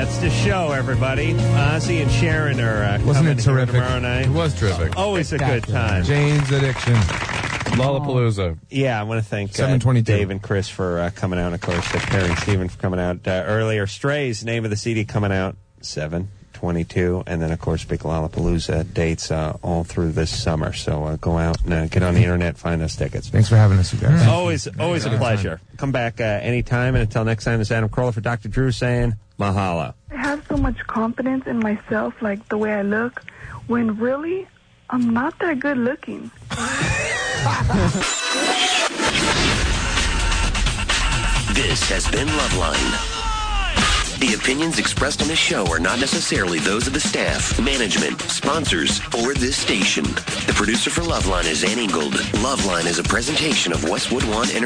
That's the show, everybody. Ozzy and Sharon are Wasn't it terrific? Tomorrow night. It was terrific. Always a good time. Jane's Addiction. Lollapalooza. Yeah, I want to thank 722. Dave and Chris for coming out. Of course, Perry and Steven for coming out earlier. Strays, name of the CD, coming out 7/22. And then, of course, big Lollapalooza dates all through this summer. So go out and get on the internet, find us tickets. Thanks for having us, you guys. Always a pleasure. Come back anytime. And until next time, this is Adam Carolla for Dr. Drew saying mahalo. I have so much confidence in myself, like the way I look, when really, I'm not that good looking. This has been Loveline. The opinions expressed on this show are not necessarily those of the staff, management, sponsors, or this station. The producer for Loveline is Ann Ingold. Loveline is a presentation of Westwood One Entertainment.